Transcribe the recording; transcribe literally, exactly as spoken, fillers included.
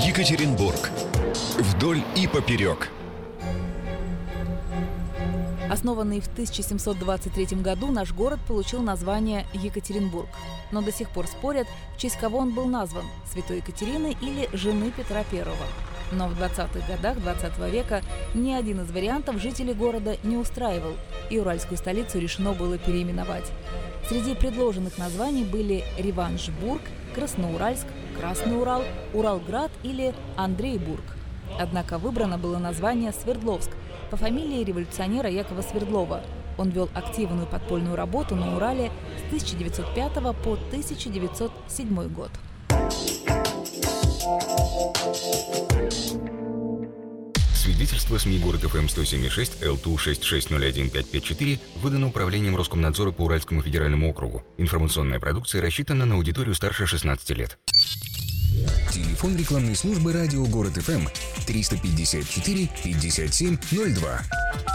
Екатеринбург. Вдоль и поперек. Основанный в тысяча семьсот двадцать третьем году, наш город получил название Екатеринбург. Но до сих пор спорят, в честь кого он был назван – святой Екатерины или жены Петра Первого. Но в двадцатых годах двадцатого века ни один из вариантов жителей города не устраивал, и уральскую столицу решено было переименовать. Среди предложенных названий были Реваншбург, Красноуральск, Красный Урал, Уралград или Андрейбург. Однако выбрано было название Свердловск по фамилии революционера Якова Свердлова. Он вел активную подпольную работу на Урале с тысяча девятьсот пятого по тысяча девятьсот седьмой год. Свидетельство СМИ город ФМ сто семь и шесть Л Ту шесть шесть ноль один пять пять четыре выдано Управлением Роскомнадзора по Уральскому федеральному округу. Информационная продукция рассчитана на аудиторию старше шестнадцати лет. Телефон рекламной службы радио Город ФМ триста пятьдесят четыре пятьдесят семь ноль два.